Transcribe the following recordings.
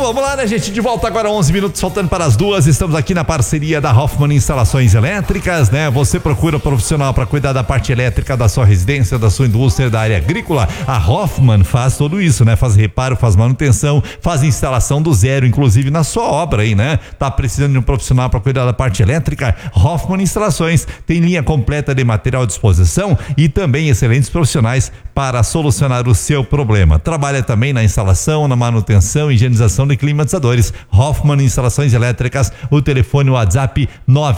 vamos lá, né, gente? De volta agora, 11 minutos, faltando para as 2. Estamos aqui na parceria da Hoffman Instalações Elétricas, né? Você procura um profissional para cuidar da parte elétrica da sua residência, da sua indústria, da área agrícola. A Hoffman faz tudo isso, né? Faz reparo, faz manutenção, faz instalação do zero, inclusive na sua obra aí, né? Tá precisando de um profissional para cuidar da parte elétrica? Hoffman Instalações tem linha completa de material à disposição e também excelentes profissionais para solucionar o seu problema. Trabalha também na instalação, na manutenção e higienização de climatizadores. Hoffman Instalações Elétricas, o telefone WhatsApp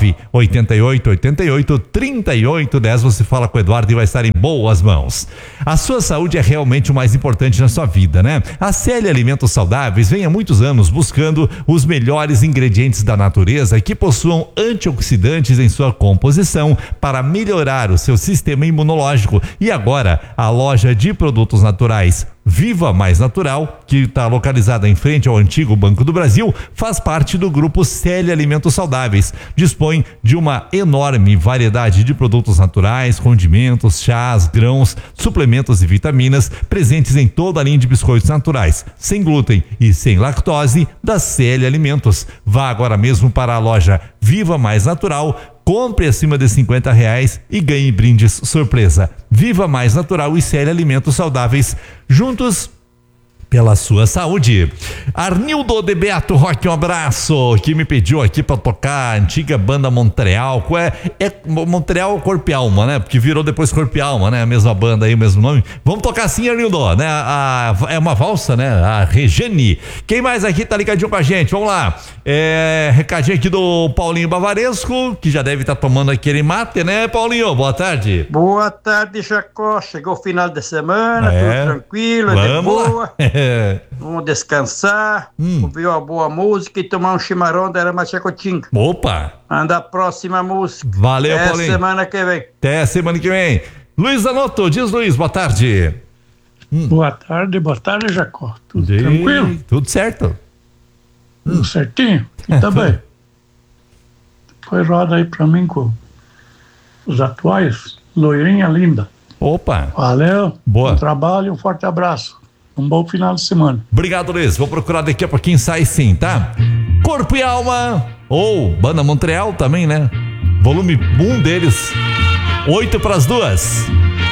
988883810. Você fala com o Eduardo e vai estar em boas mãos. A sua saúde é realmente o mais importante na sua vida, né? A Célia Alimentos Saudáveis vem há muitos anos buscando os melhores ingredientes da natureza que possuam antioxidantes em sua composição para melhorar o seu sistema imunológico. E agora, a loja de produtos naturais Viva Mais Natural, que está localizada em frente ao antigo Banco do Brasil, faz parte do grupo Célia Alimentos Saudáveis. Dispõe de uma enorme variedade de produtos naturais, condimentos, chás, grãos, suplementos e vitaminas, presentes em toda a linha de biscoitos naturais, sem glúten e sem lactose, da Célia Alimentos. Vá agora mesmo para a loja Viva Mais Natural, compre acima de R$50 e ganhe brindes surpresa. Viva Mais Natural e Célia Alimentos Saudáveis, juntos pela sua saúde. Arnildo de Beato Roque, um abraço, que me pediu aqui pra tocar a antiga banda Montreal. É Montreal Corpo e Alma, né? Porque virou depois Corpo e Alma, né? A mesma banda aí, o mesmo nome. Vamos tocar assim, Arnildo, né? É uma valsa, né? A Regine. Quem mais aqui tá ligadinho com a gente? Vamos lá. Recadinho aqui do Paulinho Bavaresco, que já deve estar tomando aquele mate, né, Paulinho? Boa tarde. Boa tarde, Jacó. Chegou o final de semana, tudo tranquilo, de boa. Vamos descansar, ouvir uma boa música e tomar um chimarrão da Aramachacotinga. Opa! Manda a próxima música. Valeu, Até Paulinho. semana que vem. Até semana que vem. Luiz Zanotto, diz Luiz, boa tarde. Boa tarde, Jacó. Tudo tranquilo? Tudo certo. Tudo certinho? E também. Depois roda aí pra mim com os atuais, loirinha linda. Opa! Valeu. Boa. Bom trabalho, um forte abraço. Um bom final de semana. Obrigado, Luiz. Vou procurar daqui a pouquinho, sai sim, tá? Corpo e Alma, ou Banda Montreal também, né? Volume 1 deles, 1:08.